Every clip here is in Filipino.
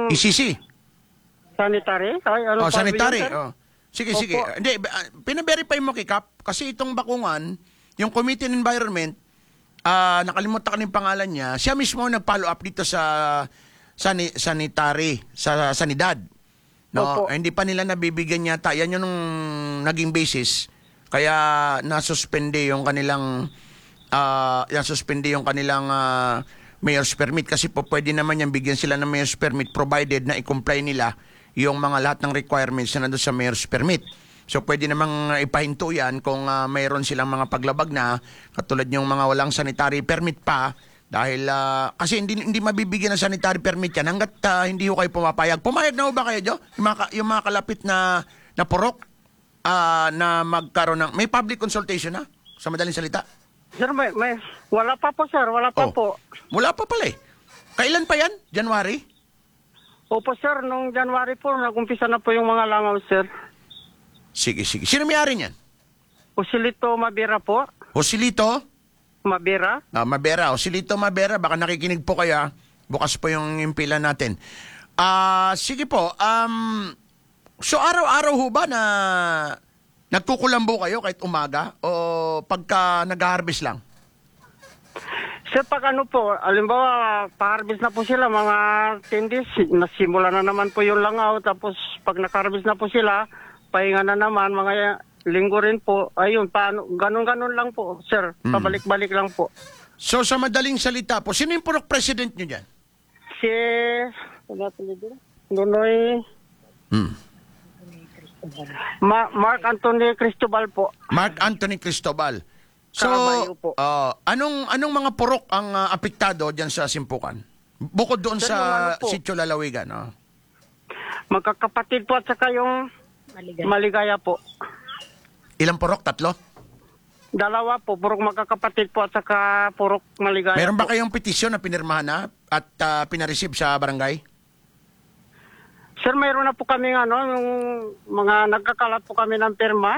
PCC. sanitary? Ay, ano pa Sanitary. yun, sir? Sige, Opo. sige. Hindi, pina-verify mo kay Kap kasi itong bakungan, yung Committee on Environment, nakalimutan ko na yung pangalan niya, siya mismo nag-follow up dito sa sanitary, sa sanidad. No, Opo. hindi pa nila nabibigyan yata. Yan yung naging basis. Kaya nasuspende yung kanilang mayor's permit kasi po pwede naman yan bigyan sila ng mayor's permit provided na i-comply nila yung mga lahat ng requirements na nandun sa mayor's permit. So pwede namang ipahinto yan kung mayroon silang mga paglabag na katulad yung mga walang sanitary permit pa dahil kasi hindi mabibigyan ng sanitary permit yan hanggat hindi ho kayo pumapayag. Pumayag na ho ba kayo, Jo? Yung mga kalapit na purok na magkaroon ng may public consultation na sa madaling salita? Sir, wala pa po, sir. Wala pa po. Wala pa pala eh. Kailan pa yan? January? Opo, sir. Nung January po, nag-umpisa na po yung mga langaw, sir. Sige, sige. Sino may-ari niyan? Usilito Mabera po. Joselito? Mabera. Mabera. Joselito Mabera. Baka nakikinig po kaya. Bukas po yung impila natin. Sige po. So araw-araw ho ba na nagkukulambo kayo kahit umaga o pagka nag-harvest lang? Sir, pag ano po, alimbawa, pa-harvest na po sila, mga 10 days, nasimula na naman po yung langaw, tapos pag nag-harvest na po sila, pahinga na naman, mga linggo rin po, ayun, ganun-ganun lang po, sir, pabalik-balik lang po. So sa madaling salita po, sino yung purok president nyo dyan? Si, Nonoy, Mark Anthony Cristobal po. Mark Anthony Cristobal. So, Caraballo po. anong mga purok ang apektado diyan sa Simpukan? Bukod doon Sir, sa yung ano po? Sitio Lalawigan, Magkakapatid po at saka yung Maligaya po. Ilang purok? 3? Dalawa po, purok magkakapatid po at saka purok Maligaya. Meron ba po. kayong petisyon na pinirmahan na at pinareceive sa barangay? Sir, mayroon na po kami yung mga nagkakalat po kami ng pirma.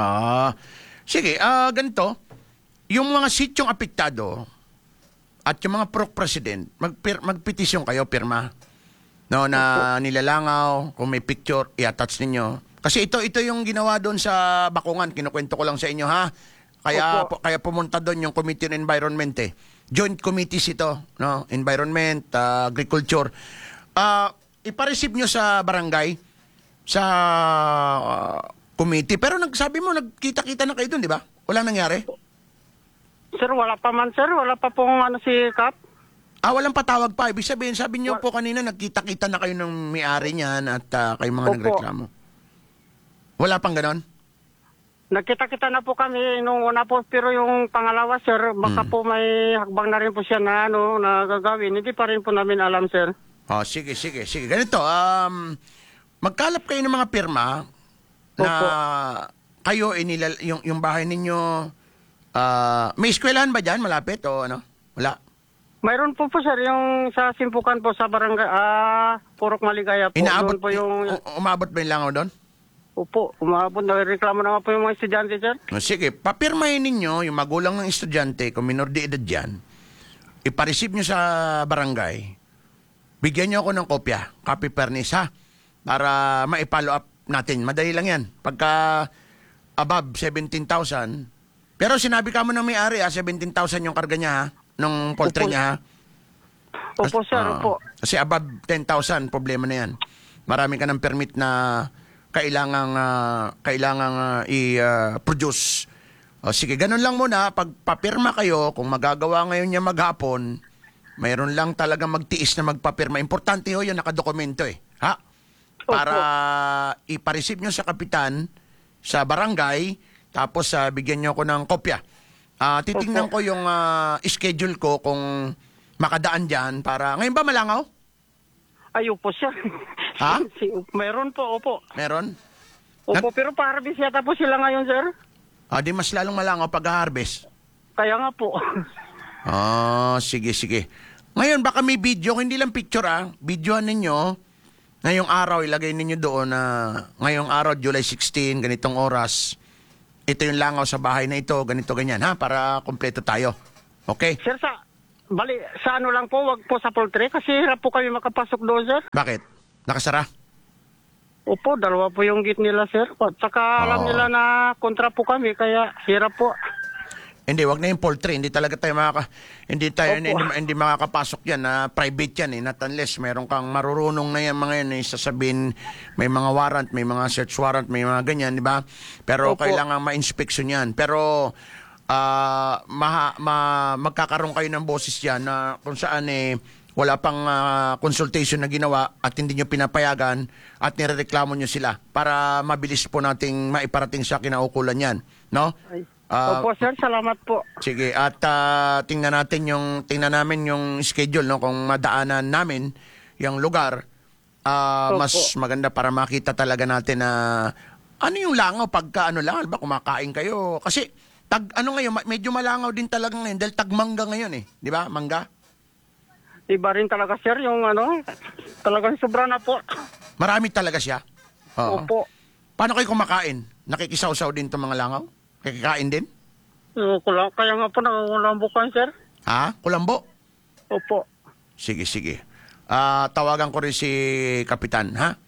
Sige, ganito. Yung mga sityong apektado at yung mga purok president, magpetisyon kayo, pirma. No, na nilalangaw, kung may picture, i-attach ninyo. Kasi ito yung ginawa doon sa Bakungan. Kinukwento ko lang sa inyo, ha? Kaya pumunta doon yung Committee on Environment, eh. Joint committees ito, no? Environment, agriculture. Ipareceive nyo sa barangay, sa committee. Pero sabi mo, nagkita-kita na kayo doon, di ba? Walang nangyari? Sir, wala pa man, sir. Wala pa pong si Kap. Walang patawag pa. Ibig sabihin, sabi niyo po kanina, nagkita-kita na kayo ng may-ari niyan at kayo mga Opo. nagreklamo. Wala pang ganon? Nagkita-kita na po kami nung una po, pero yung pangalawa, sir, baka po may hakbang na rin po siya na gagawin. Hindi pa rin po namin alam, sir. Sige. Ganito, magkalap kayo ng mga pirma na kayo, yung bahay ninyo, may eskwelahan ba dyan, malapit o ano? Wala. Mayroon po sir, yung sa Simpukan po, sa barangay, Purok Maligaya po. Inaabot, Doon po yung, umabot ba yung langaw doon? Opo, umabot na reklamo na nga po yung mga estudyante, sir. Sige, papirmahin ninyo yung magulang ng estudyante, kung minor de edad dyan, ipareceive nyo sa barangay, bigyan nyo ako ng kopya, copy pernis, ha? Para ma-follow up natin. Madali lang yan. Pagka above 17,000, pero sinabi ka mo ng may-ari, 17,000 yung karga niya, ha? Nung poultry Opo. niya, ha? Opo, sir, opo. Kasi above 10,000, problema na yan. Marami ka ng permit na kailangang i-produce. Sige, ganun lang muna. Pag papirma kayo, kung magagawa ngayon niya maghapon, mayroon lang talaga magtiis na magpapirma. Importante ho yun, nakadokumento eh. Ha? Para ipareceive nyo sa kapitan, sa barangay, tapos bigyan nyo ako ng kopya. Titingnan ko yung schedule ko kung makadaan dyan para... Ngayon ba malangaw? Ay, opo, sir. Ha? Meron po, opo. Meron? Opo, pero pa-harvest yata po sila ngayon, sir. Di mas lalong malangaw pag-harvest. Kaya nga po. Sige. Ngayon, baka may video, hindi lang picture videoan ninyo. Ngayong araw, ilagay ninyo doon na ngayong araw, July 16, ganitong oras. Ito yung langaw sa bahay na ito, ganito, ganyan, ha? Para kompleto tayo. Okay? Sir, sa ano lang po, wag po sa poultry kasi hirap po kami makapasok doon, sir. Bakit? Nakasara? Opo, dalawa po yung gate nila, sir. At saka alam Oo. nila na kontra po kami, kaya hirap po. Hindi, wag na yung poultry. Hindi talaga tayo Opo. hindi makakapasok yan. Private yan eh. Not unless meron kang marurunong na yan mga yan. Sasabihin, may mga warrant, may mga search warrant, may mga ganyan, di ba? Pero Opo. kailangan ma-inspection yan. Pero magkakaroon kayo ng boses yan na kung saan wala pang consultation na ginawa at hindi nyo pinapayagan at nirereklamo nyo sila para mabilis po nating maiparating sa kinaukulan yan. No? Ay. Ah, Opo, sir. Salamat po. Sige, at tingnan namin yung schedule no kung madaanan namin yung lugar. Mas Opo. maganda para makita talaga natin na ano yung langaw pagka ano lang, ba kumakain kayo. Kasi ano ngayon, medyo malangaw din talaga ngayon dahil tagmangga ngayon eh, di ba? Mangga. Iba rin talaga, sir, yung talagang sobra na po. Marami talaga siya. Oo. Opo. Paano kayo kumakain? Nakikisaw-saw din 'tong mga langaw? Kikikain din? Kaya nga po nakakulambukan, sir. Ha? Kulambo? Opo. Sige, sige. Tawagan ko rin si Kapitan, ha?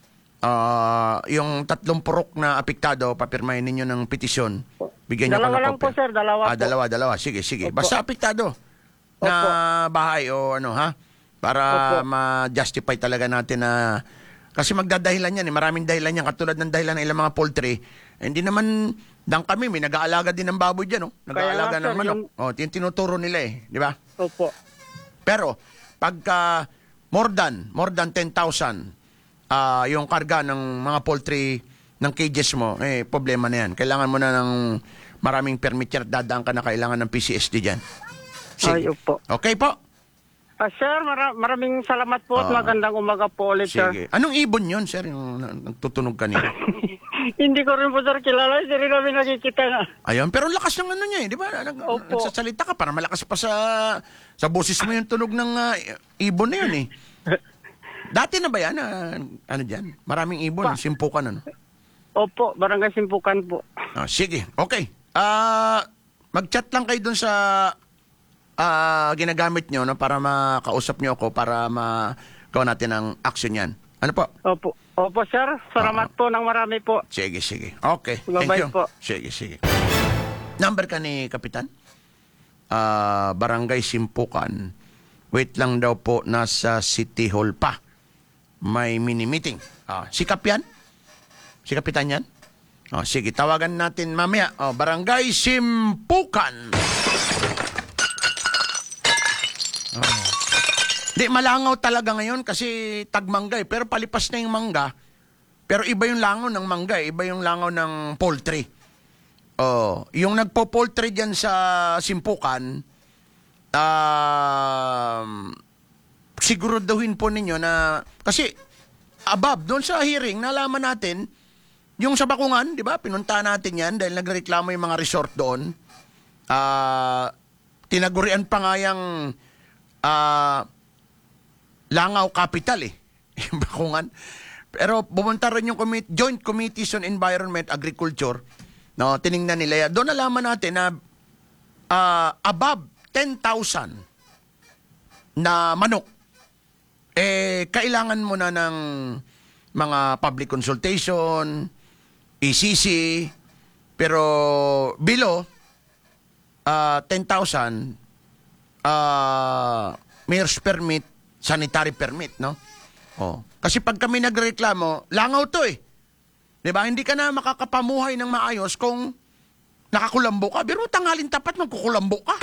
Yung 3 purok na apektado, papirmahin ninyo ng petisyon. Bigyan niyo ko Dalawa ng lang po, kopya. sir. Dalawa po. Dalawa. Sige, sige. Opo. Basta apektado na bahay o ano, ha? Para Opo. ma-justify talaga natin na... Kasi magdadahilan yan, maraming dahilan yan. Katulad ng dahilan ng ilang mga poultry. Hindi naman, kami, may nag-aalaga din ng baboy dyan, oh. Nag-aalaga Kaya nga, ng sir, manok. Tinuturo nila eh, di ba? Opo. Pero pagka more than 10,000 yung karga ng mga poultry ng cages mo, problema na yan. Kailangan mo na ng maraming permit yan at dadaan ka na kailangan ng PCSD dyan. Ay, opo. Okay po? Sir, maraming salamat po at magandang umaga po ulit, sir. Sige. Anong ibon yun, sir, yung nagtutunog kanina? Hindi ko rin po, sir, kilala. Hindi rin kami nakikita nga. Ayun, pero lakas ng ano niya eh, di ba? Opo. Nagsasalita ka para malakas pa sa boses mo yung tunog ng ibon na yun eh. Dati na ba yan? Ano dyan? Maraming ibon, simpukan ano? Opo, barangay Simpukan po. Sige, okay. Mag-chat lang kayo dun sa ginagamit nyo no, para makausap nyo ako para magawa natin ang action yan. Ano po? Opo. Opo, sir. Salamat po ng marami po. Sige, sige. Okay, thank Bye-bye you. po. Sige, sige. Number ka ni Kapitan? Barangay Simpukan. Wait lang daw po, nasa City Hall pa. May mini-meeting. Sikap yan? Si Kapitan yan? Sige, tawagan natin mamaya. Barangay Simpukan. Di, malangaw talaga ngayon kasi tagmangga eh. Pero palipas na yung mangga. Pero iba yung langaw ng mangga eh. Iba yung langaw ng poultry. Yung nagpo-poultry dyan sa Simpukan, siguraduhin po ninyo na, kasi above, doon sa hearing, nalaman natin, yung sa Bakungan, di ba, pinunta natin yan dahil nagreklamo yung mga resort doon. Tinagurian pa nga yung langaw capital eh, yung Bakungan. Pero pumunta rin yung Joint Committees on Environment, Agriculture, no, tiningnan nila yan. Doon nalaman natin na above 10,000 na manok, kailangan mo na ng mga public consultation, ECC, pero below 10,000, mayor's permit, sanitary permit, no? Kasi pag kami nagreklamo, langaw to eh. 'Di ba? Hindi ka na makakapamuhay ng maayos kung nakakulambo ka. Pero tanghalin tapat magkukulambo ka.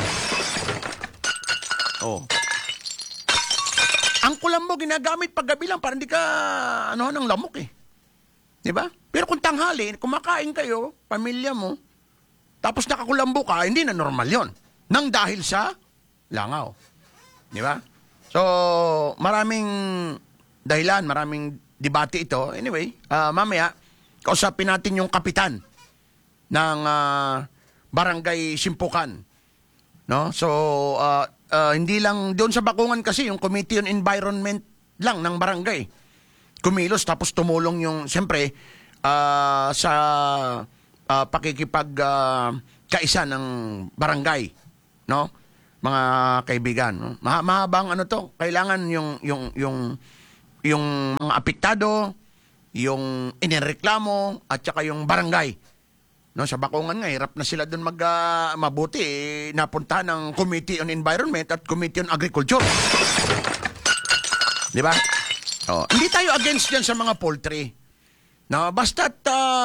Ang kulambo ginagamit paggabi lang para hindi ka ng lamok eh. 'Di ba? Pero kung tanghali, kumakain kayo, pamilya mo, tapos nakakulambo ka, hindi na normal 'yon. Nang dahil sa langaw. 'Di ba? So, maraming dahilan, maraming debate ito. Anyway, mamaya kausapin natin yung kapitan ng Barangay Simpukan. No? So, hindi lang doon sa Bakungan kasi yung Committee on Environment lang ng barangay. Kumilos tapos tumulong yung siyempre sa kaisa ng barangay, no? Mga kaibigan, no? Mahabang ano to, kailangan yung yung mga apektado, yung inireklamo, at saka yung barangay. No, sa Bakungan nga, hirap na sila doon mabuti. Napunta ng Committee on Environment at Committee on Agriculture. Di ba? Hindi tayo against dyan sa mga poultry. No, basta't,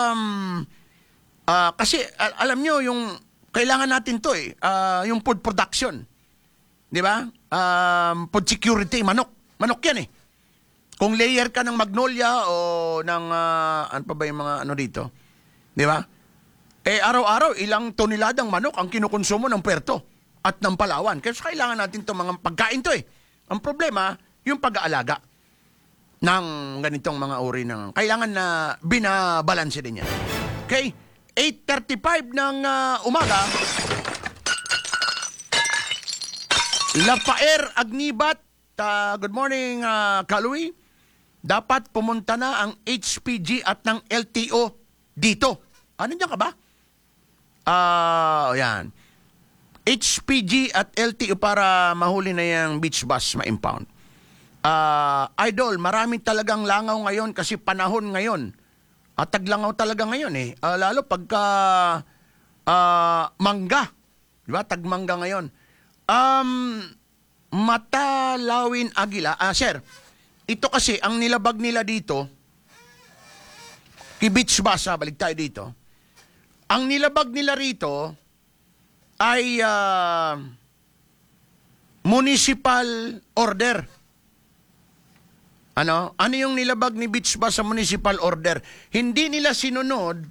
kasi alam nyo, yung kailangan natin to yung food production. Di ba? Food security, manok. Manok yan eh. Kung layer ka ng Magnolia o ng, ano pa ba yung mga ano dito? Di ba? Araw-araw, ilang toneladang manok ang kinukonsumo ng Puerto at ng Palawan. Kaya kailangan natin itong mga pagkain to eh. Ang problema, yung pag-aalaga ng ganitong mga uri ng... Kailangan na binabalanse din yan. Okay? 8:35 ng umaga. Lapaer Agnibat, good morning, Kalui. Dapat pumunta na ang HPG at ng LTO dito. Ano dyan ka ba? Yan. HPG at LTO para mahuli na yung beach bus ma-impound. Idol, marami talagang langaw ngayon kasi panahon ngayon. At taglangaw talaga ngayon eh. Lalo pagka mangga. Diba? Tagmangga ngayon. Matalawin Agila. Sir, ito kasi ang nilabag nila dito, kay beach bus, balik tayo dito. Ang nilabag nila rito ay municipal order. Ano yung nilabag ni beach bus sa municipal order? Hindi nila sinunod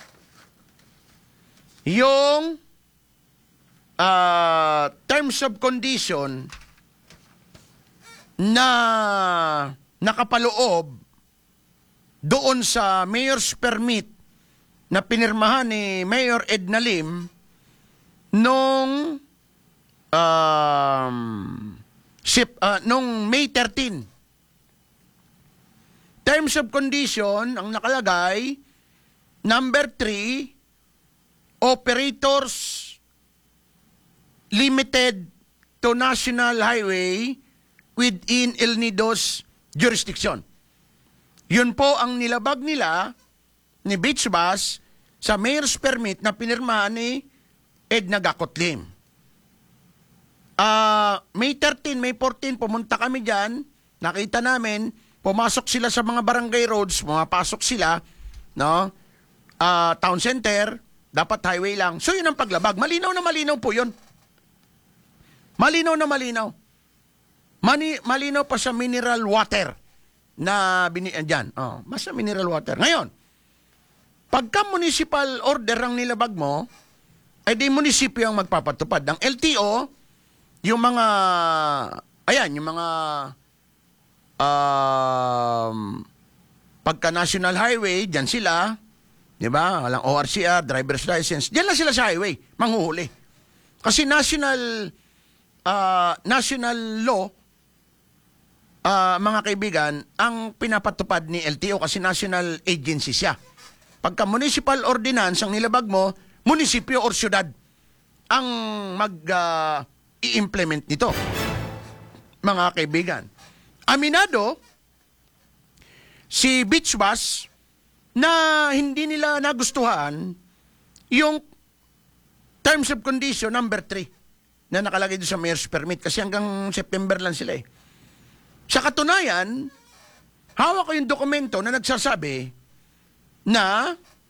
yung terms of condition na nakapaloob doon sa mayor's permit na pinirmahan ni Mayor Edna Lim nung May 13. Terms of condition, ang nakalagay, number 3, operators limited to national highway within El Nido's jurisdiction. Yun po ang nilabag nila ni Beach Bus sa mayor's permit na pinirmahan ni Edna Gacotlim. May 13, May 14, pumunta kami dyan. Nakita namin, pumasok sila sa mga barangay roads, pumapasok sila, no? Town center, dapat highway lang. So yun ang paglabag. Malinaw na malinaw po yun. Malinaw na malinaw. Malinaw pa sa mineral water na dyan. Mas sa mineral water. Ngayon, pagka municipal order ang nilabag mo, ay di munisipyo ang magpapatupad. Ang LTO, yung mga, yung mga pagka national highway, dyan sila, di ba? Walang ORCR, driver's license, dyan lang sila sa highway, manghuhuli. Kasi national law, mga kaibigan, ang pinapatupad ni LTO kasi national agency siya. Pagka municipal ordinance ang nilabag mo, munisipyo or syudad ang i-implement nito. Mga kaibigan, aminado si Beach Bus na hindi nila nagustuhan yung terms of condition number 3 na nakalagay doon sa mayor's permit kasi hanggang September lang sila eh. Sa katunayan, hawak ko yung dokumento na nagsasabi na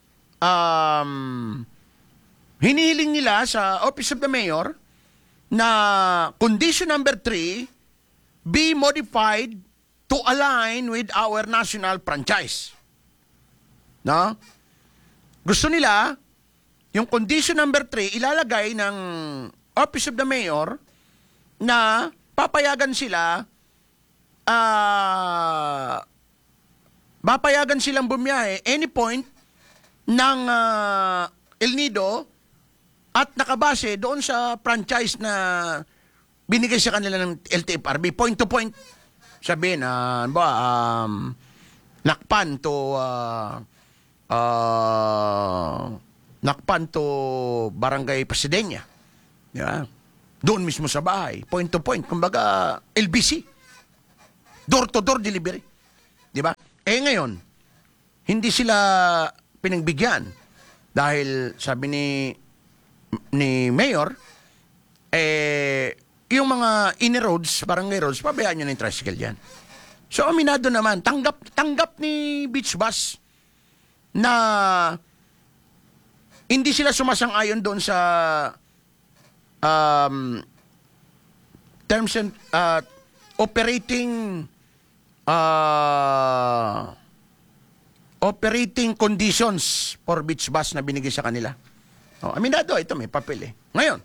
hinihiling nila sa Office of the Mayor na condition number 3 be modified to align with our national franchise. No? Gusto nila yung condition number 3 ilalagay ng Office of the Mayor na papayagan silang bumiyahe any point ng El Nido at nakabase doon sa franchise na binigay sa kanila ng LTFRB, point to point. Sabihin, Nakpan to Barangay Pasidenya. Yeah. Doon mismo sa bahay, point to point. Kumbaga, LBC. Door-to-door delivery. ngayon, hindi sila pinagbigyan dahil sabi ni Mayor, yung mga inner roads, barangay roads, pabayaan nyo na yung tricycle dyan. So, aminado naman, tanggap ni Beach Bus na hindi sila sumasang-ayon doon sa terms and operating conditions for Beach Bus na binigay sa kanila. Aminado, ito may papel Ngayon,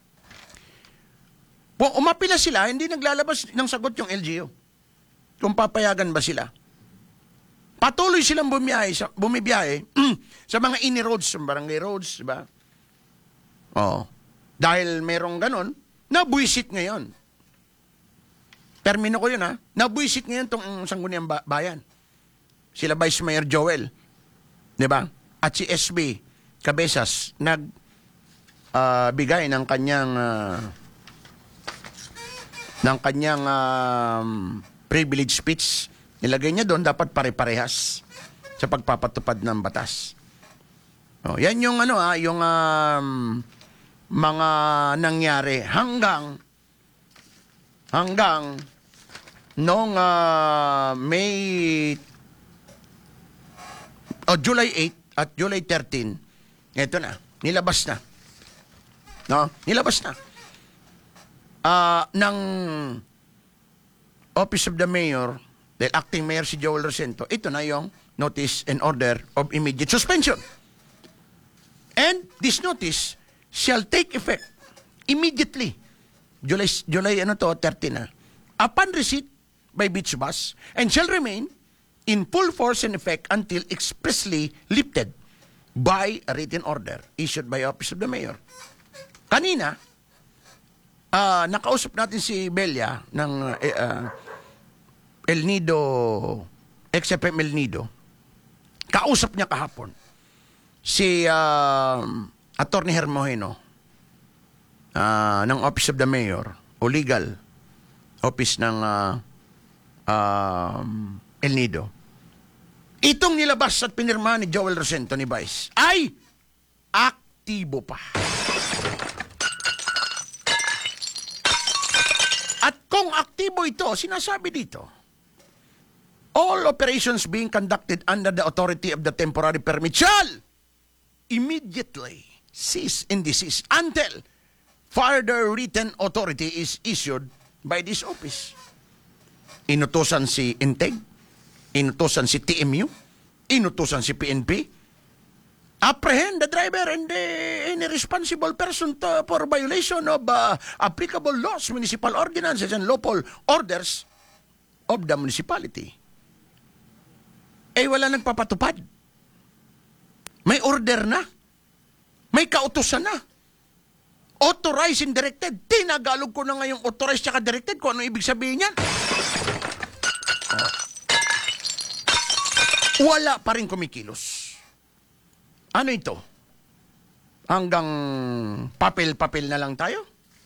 kung umapila sila, hindi naglalabas ng sagot yung LGU. Kung papayagan ba sila. Patuloy silang bumibiyahe sa mga inner roads, barangay roads, diba? Dahil merong ganon, nabuisit ngayon. Termino ko yun nabuisit ngayon tong Sangguniang Bayan. Sila Vice Mayor Joel, diba? At si SB Cabezas, bigay ng kanyang privilege speech. Nilagay niya doon, dapat pare-parehas sa pagpapatupad ng batas. Yan yung yung mga nangyari hanggang noong July 8 at July 13. Ito na, nilabas na. Nilabas na. Ng Office of the Mayor, dahil acting mayor si Joel Rosento, ito na yung notice and order of immediate suspension. And this notice shall take effect immediately. July 13 na. Upon receipt by Beach Bus and shall remain in full force and effect until expressly lifted by a written order issued by Office of the Mayor. Kanina, nakausap natin si Belia ng El Nido, XFM El Nido. Kausap niya kahapon si Attorney Hermoheno ng Office of the Mayor o Legal Office ng El Nido. Itong nilabas at pinirma ni Joel Rosento ni Vice ay aktibo pa. At kung aktibo ito, sinasabi dito, all operations being conducted under the authority of the temporary permit shall immediately cease and desist until further written authority is issued by this office. Inutusan si Integ, inutusan si TMU, inutusan si PNP, apprehend the driver and any responsible person for violation of applicable laws, municipal ordinances, and lawful orders of the municipality. Wala nagpapatupad. May order na. May kautusan na. Authorized and directed. Tinagalog ko na ngayong authorized at directed. Kung ano ibig sabihin yan. Wala pa rin kumikilos. Ano ito? Hanggang papel-papel na lang tayo?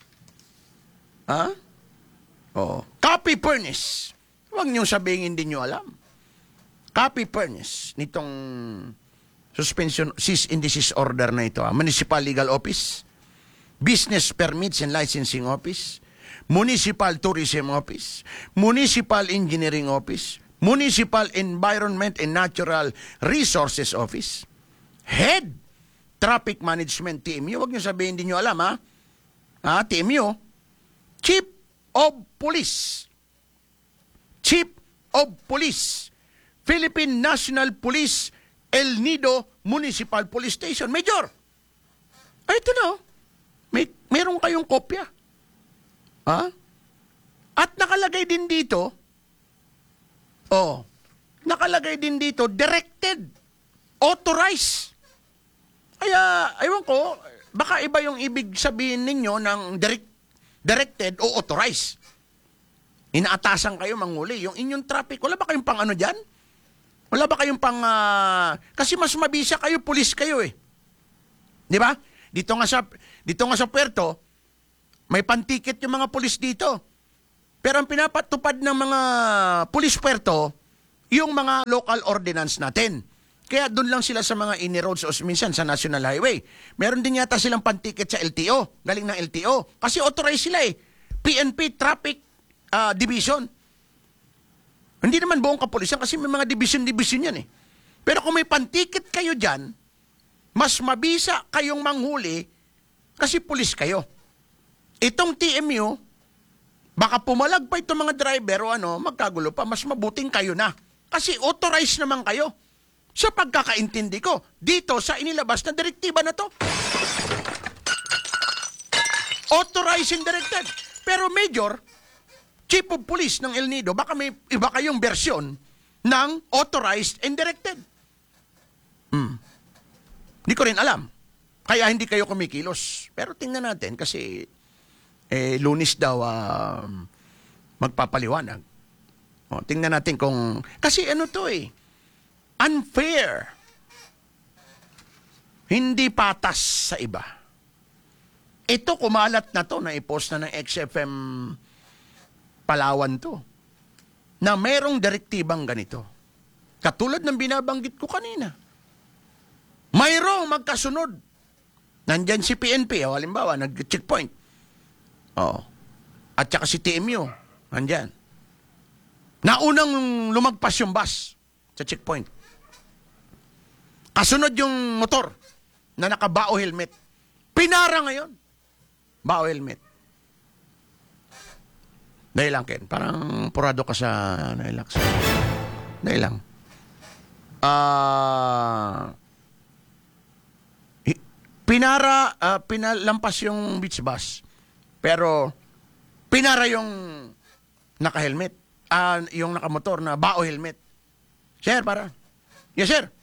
Copy furnace. Huwag niyong sabihin hindi niyo alam. Copy furnace nitong suspension, cease and desist order na ito. Municipal Legal Office, Business Permits and Licensing Office, Municipal Tourism Office, Municipal Engineering Office, Municipal Environment and Natural Resources Office, Head Traffic Management TMU. Huwag niyo sabihin, hindi niyo alam, TMU. Chief of Police. Chief of Police. Philippine National Police El Nido Municipal Police Station. Major, ito na. Meron kayong kopya. At nakalagay din dito, directed, authorized. Kaya, ewan ko, baka iba yung ibig sabihin ninyo ng directed o authorized. Inaatasan kayo manguli. Yung inyong traffic, wala ba kayong pang ano dyan? Wala ba kayong pang... kasi mas mabisa kayo, pulis kayo Di ba? Dito nga sa puerto, may pantiket yung mga pulis dito. Pero ang pinapatupad ng mga pulis puerto, yung mga local ordinance natin. Kaya doon lang sila sa mga ini roads o minsan sa National Highway. Meron din yata silang pantiket sa LTO. Galing ng LTO. Kasi authorized sila eh. PNP Traffic Division. Hindi naman buong kapulisan kasi may mga division yan eh. Pero kung may pantiket kayo dyan, mas mabisa kayong manghuli kasi pulis kayo. Itong TMU, baka pumalag pa itong mga driver o magkagulo pa, mas mabuting kayo na. Kasi authorized naman kayo. Sa pagkakaintindi ko, dito sa inilabas na direktiba na to. Authorized and directed. Pero Major, Chief of Police ng El Nido, baka may iba kayong bersyon ng authorized and directed. Hindi ko rin alam. Kaya hindi kayo kumikilos. Pero tingnan natin kasi Lunes daw magpapaliwanag. O, tingnan natin kung... Kasi to unfair. Hindi patas sa iba. Ito kumalat na to, na-post na ng XFM Palawan to, na merong direktibang ganito. Katulad ng binabanggit ko kanina. Mayroong magkasunod. Nandyan si PNP, halimbawa, nag-checkpoint. At saka si TMU, nandyan. Naunang lumagpas yung bus sa checkpoint. Kasunod yung motor na nakabao helmet. Pinara ngayon. Bao helmet. Dahil lang, Ken. Parang purado ka sa Nilax. Dahil lang. Pinalampas yung beach bus. Pero, pinara yung naka-helmet. Yung nakamotor na bao helmet. Sir, para. Yes, sir.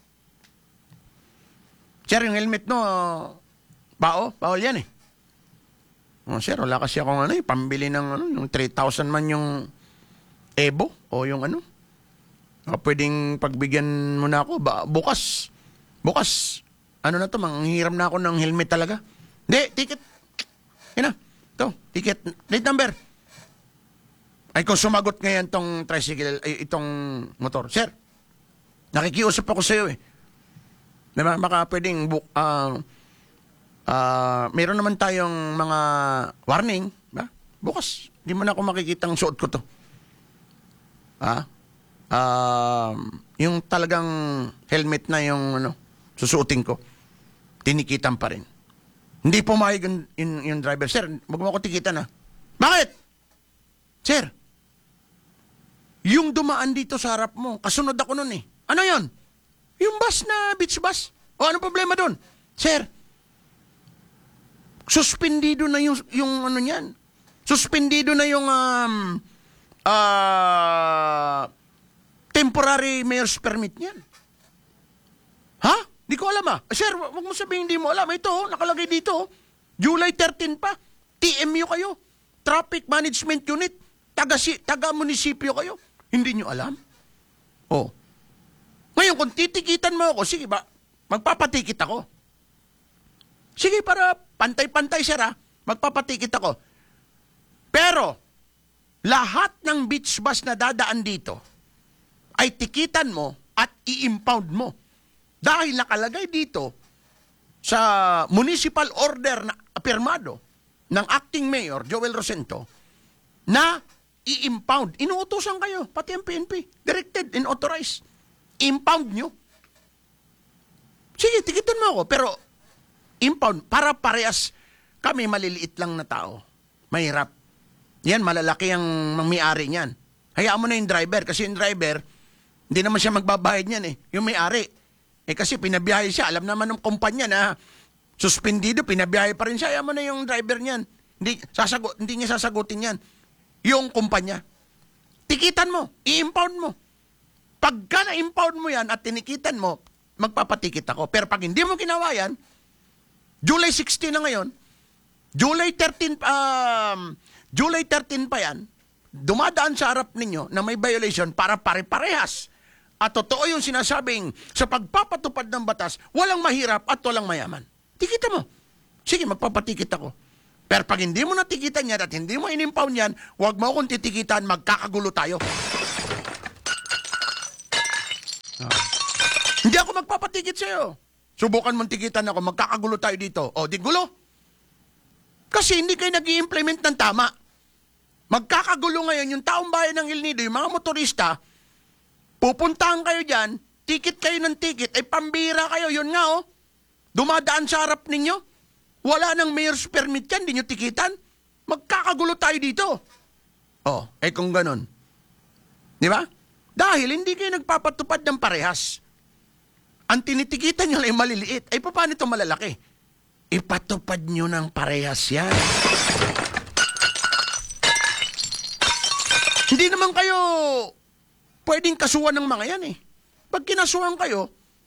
Sir, yung helmet no, bawal yan eh. Sir, wala kasi akong pambili ng yung 3,000 man yung Evo o yung pwedeng pagbigyan mo na ako, bukas, na to, manghiram na ako ng helmet talaga. Hindi, ticket. Yan na, ito, ticket, plate number. Ay, kung sumagot ngayon tong tricycle, itong motor, sir, nakikiusap ako sa iyo eh. Diba? Baka pwedeng meron naman tayong mga warning, ba? Bukas, di mo na ako makikitang suot ko to. Yung talagang helmet na yung susuotin ko, tinikitan pa rin. Hindi pumayag yung driver. Sir, wag mo ako tikitan ha. Bakit? Sir, yung dumaan dito sa harap mo, kasunod ako nun eh. Ano yon? Yung bus na beach bus. O ano problema doon? Sir, suspendido na yung niyan. Suspendido na yung temporary mayor's permit niyan. Ha? Di ko alam Sir, wag mo sabihin hindi mo alam. Ito, nakalagay dito. July 13 pa. TMU kayo. Traffic Management Unit. Taga-munisipyo kayo. Hindi nyo alam? Ngayon, kung titikitan mo ako, sige ba, magpapatikit ako. Sige, para pantay-pantay siya magpapatikit ako. Pero, lahat ng beach bus na dadaan dito ay tikitan mo at i-impound mo. Dahil nakalagay dito sa municipal order na apirmado ng acting mayor, Joel Rosento, na i-impound. Inuutosan kayo, pati ang PNP. Directed and authorized. Impound nyo. Sige, tikitan mo ako. Pero, impound. Para parehas kami maliliit lang na tao. Mahirap. Yan, malalaki ang may-ari niyan. Hayaan mo na yung driver. Kasi yung driver, hindi naman siya magbabayad niyan eh. Yung may-ari. Kasi pinabiyahe siya. Alam naman ng kumpanya na suspendido, pinabiyahe pa rin siya. Hayaan mo na yung driver niyan. Hindi niya sasagutin yan. Yung kumpanya. Tikitan mo. I-impound mo. Pagka na-impound mo yan at tinikitan mo, magpapatikit ako. Pero pag hindi mo ginawa yan, July 16 na ngayon, July 13 pa yan, dumadaan sa harap ninyo na may violation para pare-parehas. At totoo yung sinasabing sa pagpapatupad ng batas, walang mahirap at walang mayaman. Tikita mo. Sige, magpapatikit ako. Pero pag hindi mo natikitan yan at hindi mo in-impound yan, huwag mo akong titikitan, magkakagulo tayo. Hindi ako magpapatikit sa'yo. Subukan mong tikitan ako, magkakagulo tayo dito. O, di gulo. Kasi hindi kayo nag-i-implement ng tama. Magkakagulo ngayon yung taong bayan ng El Nido, yung mga motorista, pupuntahan kayo dyan, tikit kayo ng tikit, ay pambira kayo, yun nga dumadaan sa harap ninyo. Wala nang mayor's permit yan, di nyo tikitan. Magkakagulo tayo dito. Kung ganun. Di ba? Dahil hindi kayo nagpapatupad ng parehas. Ang tinitikitan nyo lang ay maliliit. Ay, paano ito malalaki? Ipatupad nyo ng parehas yan. Hindi naman kayo pwedeng kasuhan ng mga yan eh. Pag kinasuhan kayo,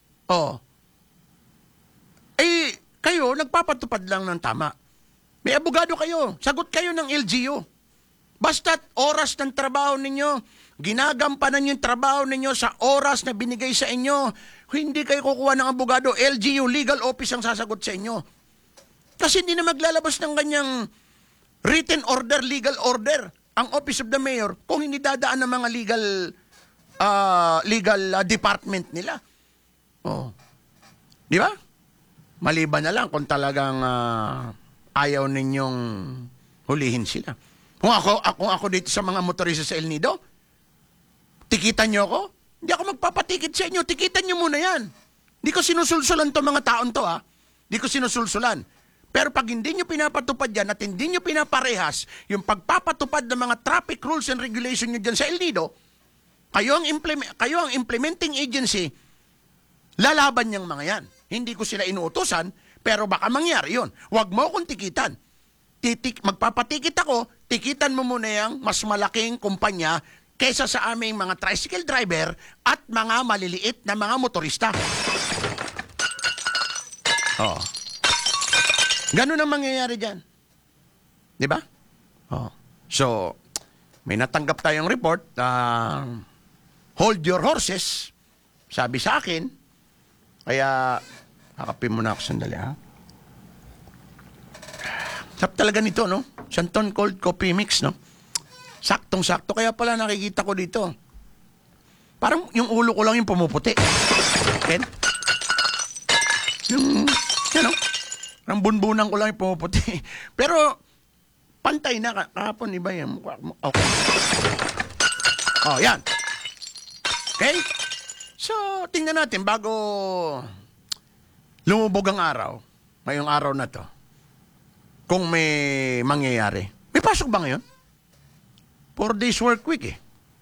kayo nagpapatupad lang ng tama. May abogado kayo, sagot kayo ng LGU. Basta't oras ng trabaho ninyo, ginagampanan yung trabaho ninyo sa oras na binigay sa inyo, hindi kayo kukuha ng abogado, LGU, legal office ang sasagot sa inyo. Kasi hindi na maglalabas ng ganyang written order, legal order, ang Office of the Mayor, kung hindi dadaan ng mga legal department nila. Di ba? Maliban na lang kung talagang ayaw ninyong hulihin sila. Kung ako dito sa mga motorista sa El Nido, tikitan nyo ako? Hindi ako magpapatikit sa inyo. Tikitan nyo muna yan. Hindi ko sinusulsulan to mga taon to, Hindi ko sinusulsulan. Pero pag hindi nyo pinapatupad yan at hindi nyo pinaparehas yung pagpapatupad ng mga traffic rules and regulation nyo dyan sa El Nido, kayo ang implementing agency, lalaban niyang mga yan. Hindi ko sila inuutosan, pero baka mangyari yun. Huwag mo akong tikitan. Magpapatikit ako, tikitan mo muna yung mas malaking kumpanya kaysa sa aming mga tricycle driver at mga maliliit na mga motorista. Ganun ang mangyayari dyan. Di ba? So, may natanggap tayong report. Hold your horses. Sabi sa akin. Kaya, kakapin muna ako sandali, Sarap talaga nito, no? Santon Cold Coffee Mix, no? Saktong-sakto. Kaya pala nakikita ko dito. Parang yung ulo ko lang yung pumuputi. Ken? Parang bunbunan ko lang yung pumuputi. Pero, pantay na. Kahapon, iba yan. Okay. Yan. Okay? So, tingnan natin, bago lumubog ang araw, ngayong araw na to, kung may mangyayari. May pasok ba ngayon? 4 days work week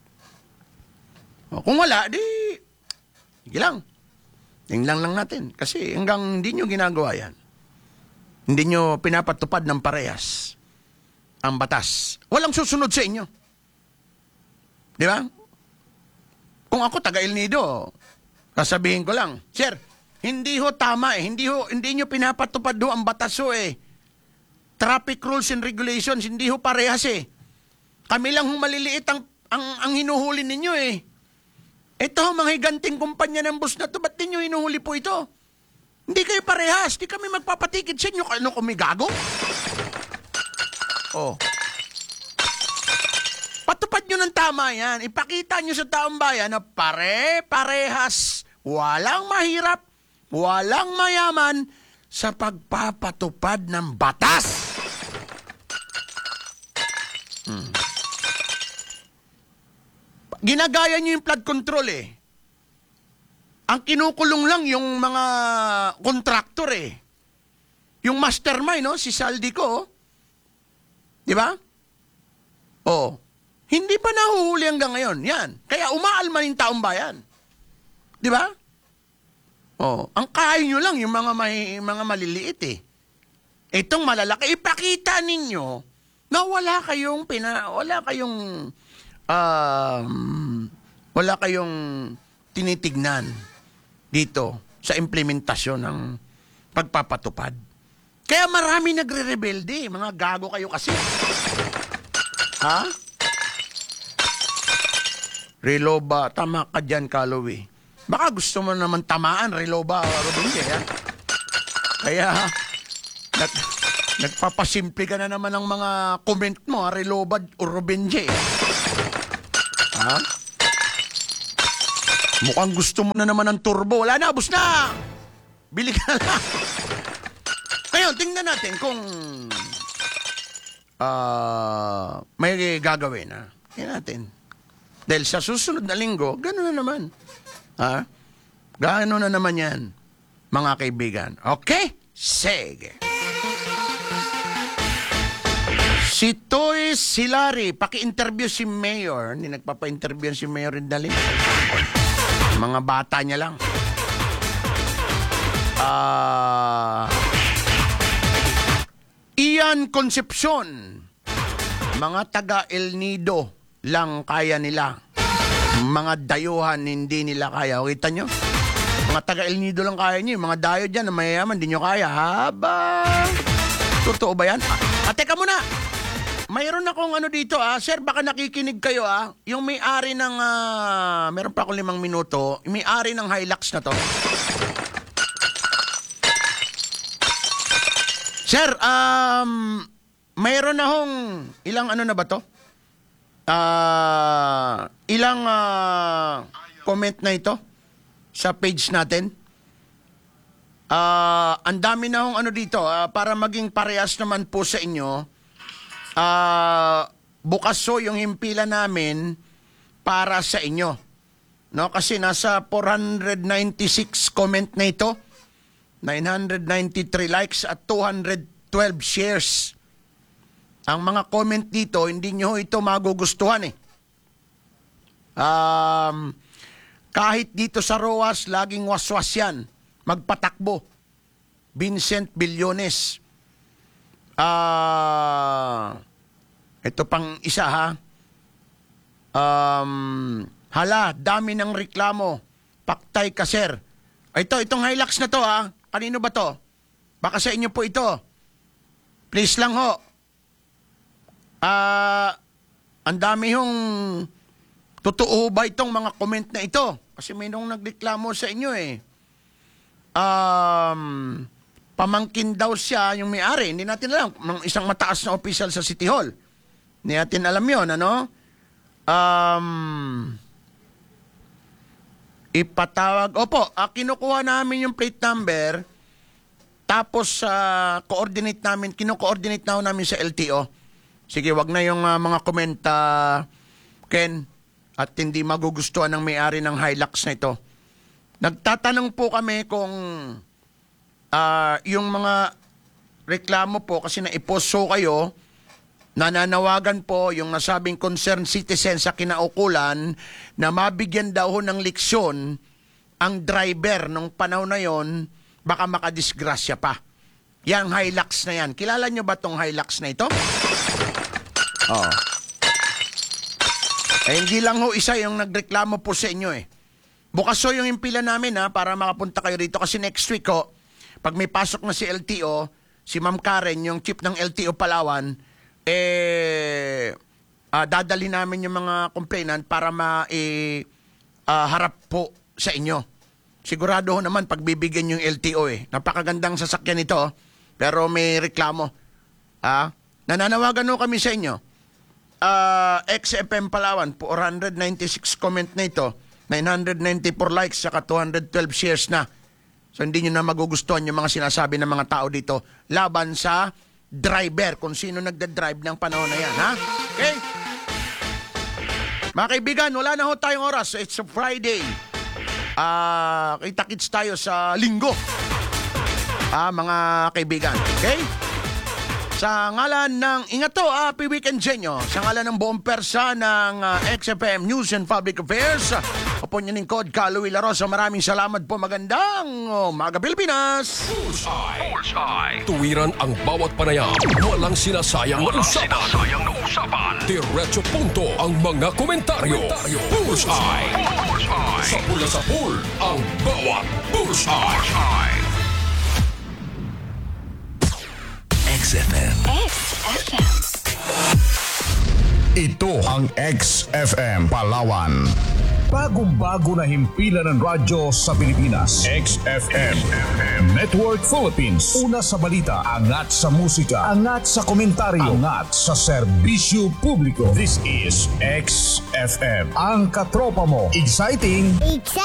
kung wala, sige lang. Tingnan lang natin. Kasi hanggang hindi nyo ginagawa yan, hindi nyo pinapatupad ng parehas ang batas, walang susunod sa inyo. Di ba? Kung ako taga El Nido, sasabihin ko lang, Sir, hindi ho tama Hindi nyo pinapatupad ho ang batas Traffic rules and regulations, hindi ho parehas Kami lang ho maliliit ang hinuhuli ninyo Ito ho, mga higanting kumpanya ng bus na to, ba't ninyo hinuhuli po ito? Hindi kayo parehas, di kami magpapatikid sa inyo. Ano kumigago? Patupad nyo ng tama yan. Ipakita nyo sa taong bayan na pare-parehas. Walang mahirap, walang mayaman sa pagpapatupad ng batas. Ginagaya nyo yung flood control Ang kinukulong lang yung mga kontraktor Yung mastermind, si Saldico, di ba? Hindi pa nahuhuli hanggang ngayon. Yan. Kaya umaalma yung taong bayan. Di ba? Ang kain nyo lang yung mga maliliit Itong malalaki, ipakita ninyo na wala kayong tinitignan dito sa implementasyon ng pagpapatupad. Kaya marami nagre-rebelde. Mga gago kayo kasi. Reloba, tama ka dyan, Kalowi. Baka gusto mo naman tamaan, Reloba, Robinje, Kaya, nagpapasimple ka na naman ng mga comment mo, Reloba o Robinje. Mukhang gusto mo na naman ng turbo. Wala na, abos na! Bili ka na. Ngayon, tingnan natin kung may gagawin. Tingnan natin. Dahil sa susunod na linggo, gano'n na naman. Gano'n na naman yan, mga kaibigan. Okay? Sige. Si Toy Silari, paki-interview si Mayor. Hindi nagpapa-interview si Mayor Rindalim. Mga bata niya lang. Ian Concepcion, mga taga El Nido lang kaya nila. Mga dayuhan hindi nila kaya. Kita nyo? Mga taga El Nido lang kaya nyo. Mga dayo dyan na mayayaman, hindi nyo kaya. Haba! Totoo ba yan? Teka muna! Mayroon akong ano dito Sir, baka nakikinig kayo Yung may-ari ng, meron pa akong 5 minuto, yung may-ari ng Hilux na to. Sir, mayroon akong, ilang ano na ba to? Ilang comment na ito sa page natin. Ang dami na akong ano dito, para maging parehas naman po sa inyo. Bukas yung himpilan namin para sa inyo. No, kasi nasa 496 comment na ito. 993 likes at 212 shares. Ang mga comment dito, hindi nyo ito magugustuhan kahit dito sa ROAS, laging waswas yan. Magpatakbo. Vincent Billones. Ito pang isa hala, dami ng reklamo. Paktay ka, sir. Itong Hilux na to Kanino ba to? Baka sa inyo po ito. Please lang ho. Ang dami hong totoo ba itong mga comment na ito? Kasi may nung nagreklamo sa inyo pamangkin daw siya yung may-ari. Hindi natin alam. Ng isang mataas na official sa City Hall. Hindi natin alam yun, ipatawag. Opo, kinukuha namin yung plate number. Tapos, kino-coordinate na namin sa LTO. Sige, wag na yung mga komenta, Ken, at hindi magugustuhan ng may-ari ng Hilux na ito. Nagtatanong po kami kung yung mga reklamo po, kasi naiposo kayo, nananawagan po yung nasabing concerned citizen sa kinaukulan na mabigyan daw ng leksyon ang driver nung panahon na yon, baka makadisgrasya pa. Yang Hilux na yan. Kilala nyo ba tong Hilux na ito? Hindi lang ho isa yung nagreklamo po sa inyo Bukas yung impila namin para makapunta kayo rito kasi next week pag may pasok na si LTO, si Ma'am Karen, yung chief ng LTO Palawan, dadali namin yung mga complainant para harap po sa inyo. Sigurado ho naman pagbibigyan yung LTO Napakagandang sasakyan ito, pero may reklamo. Nananawagan ho kami sa inyo. XFM Palawan, 496 comment na ito, 994 likes, saka 212 shares na. So hindi nyo na magugustuhan yung mga sinasabi ng mga tao dito laban sa driver, kung sino nagda-drive ng panahon na yan, Okay? Mga kaibigan, wala na ho tayong oras. It's a Friday. Kita-kits tayo sa linggo. Mga kaibigan. Okay? Sa ngalan ng Ingato, happy weekend sa inyo. Sa ngalan ng buong persa ng XFM News and Public Affairs, opo niyo lingkod, Kaloy Larosa. Maraming salamat po. Magandang umaga, Pilipinas! Bullseye. Tuwiran ang bawat panayam. Walang sinasayang na usapan. Diretso punto ang mga komentaryo. Bullseye. Sa pula sa pool, ang bawat Bullseye. XFM. Ito ang XFM Palawan bagong-bago na himpilan ng radyo sa Pilipinas. XFM Network Philippines. Una sa balita, angat sa musika, angat sa komentaryo, angat sa serbisyo publiko. This is XFM. Ang katropa mo. Exciting!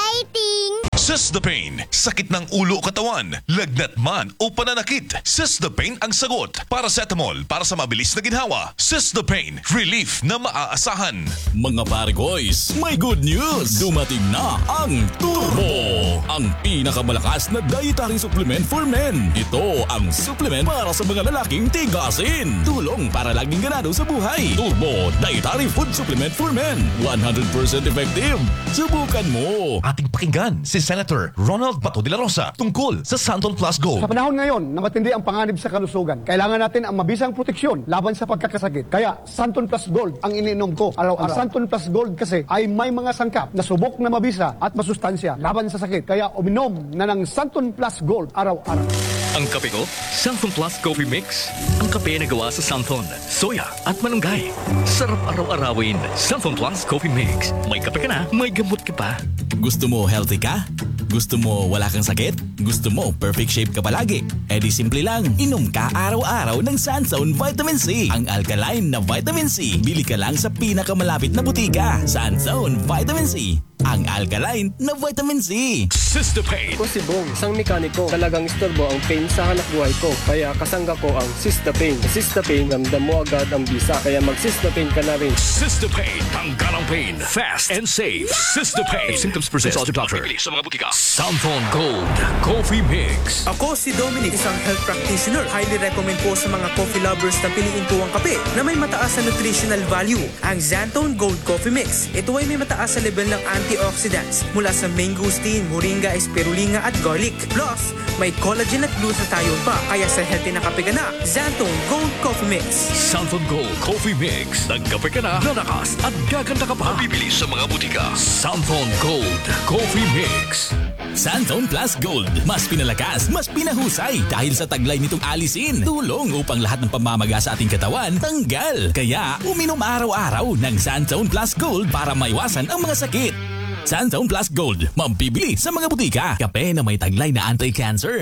Cystapane, sakit ng ulo o katawan, lagnat man o pananakit. Cystapane ang sagot. Paracetamol para sa mabilis na ginhawa. Cystapane, relief na maaasahan. Mga pare boys, may good news! Dumating na ang Turbo! Ang pinakamalakas na dietary supplement for men. Ito ang supplement para sa mga lalaking tigasin. Tulong para laging ganado sa buhay. Turbo Dietary Food Supplement for Men. 100% effective. Subukan mo! Ating pakinggan si Senator Ronald Bato de la Rosa tungkol sa Santon Plus Gold. Sa panahon ngayon na matindi ang panganib sa kalusugan, kailangan natin ang mabisang proteksyon laban sa pagkakasakit. Kaya Santon Plus Gold ang iniinom ko araw-araw. Ang Santon Plus Gold kasi ay may mga sangkap na subok na mabisa at masustansya laban sa sakit. Kaya uminom na ng Santon Plus Gold araw-araw. Ang kape ko, Santon Plus Coffee Mix. Ang kape na gawa sa Santon, soya at malunggay. Sarap araw-arawin. Santon Plus Coffee Mix. May kape ka na, may gamot ka pa. Gusto mo healthy ka? Gusto mo wala kang sakit? Gusto mo perfect shape ka palagi? E di simple lang, inom ka araw-araw ng Sanzone Vitamin C. Ang alkaline na Vitamin C. Bili ka lang sa pinakamalapit na butika. Sanzone Vitamin C. Ang alkaline na Vitamin C. Cystapane. Ako si Bong, isang mekaniko. Talagang istorbo ang pain sa hanap buhay ko. Kaya kasangga ko ang Cystapane. Cystapane, ramdam mo agad ang bisa. Kaya mag-Cystapane ka na rin. Cystapane. Tanggal ang pain. Fast and safe. Cystapane. If symptoms persist, consult your doctor. Sa mga butika. Santon Gold Coffee Mix. Ako si Dominic, isang health practitioner. Highly recommend po sa mga coffee lovers na piliin po ang kape na may mataas na nutritional value. Ang Xantone Gold Coffee Mix. Ito ay may mataas sa level ng antioxidants mula sa mangosteen, moringa, spirulina at garlic. Plus, may collagen at glutathione pa. Kaya sa healthy na kape ka na, Xantone Gold Coffee Mix. Santon Gold Coffee Mix. Nagkape ka na, lalakas at gaganda ka pa. Mabibili sa mga butika. Santon Gold Coffee Mix. Santon Plus Gold. Mas pinalakas, mas pinahusay dahil sa taglay nitong alisin. Tulong upang lahat ng pamamaga sa ating katawan tanggal. Kaya uminom araw-araw ng Santon Plus Gold para maiwasan ang mga sakit. Santon Plus Gold, mabibili sa mga butika. Kape na may taglay na anti-cancer.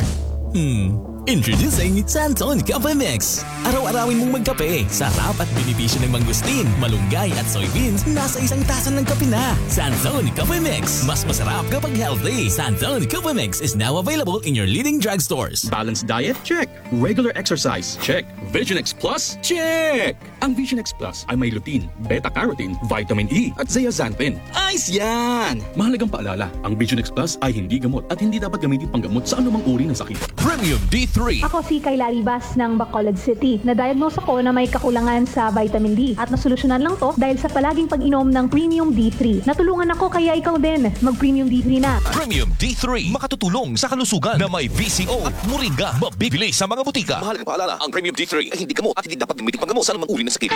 Introducing Santon Coffee Mix. Araw-arawin mong magkape. Sarap at benepisyo ng mangustin, malunggay at soybeans nasa isang tasa ng kape na. Santon Coffee Mix. Mas masarap kapag healthy. Santon Coffee Mix is now available in your leading drugstores. Balanced diet? Check. Regular exercise? Check. Vision X Plus? Check! Ang Vision X Plus ay may lutein, beta-carotene, vitamin E at zeaxanthin. Ayos yan! Mahalagang paalala, ang Vision X Plus ay hindi gamot at hindi dapat gamitin panggamot sa anumang uri ng sakit. Premium D3. Ako si Kayla Ribas ng Bacolod City. Na-diagnose ako na may kakulangan sa vitamin D at nasolusyonan lang to dahil sa palaging pag-inom ng Premium D3. Natulungan ako kaya ikaw din mag-Premium D3 na. Premium D3. Makatutulong sa kalusugan na may VCO at moringa. Mabibili sa mga butika. Mahalagang paalala, ang Premium D3 ay hindi gamot at hindi dapat gamitin panggamot sa anumang uri ng sakit.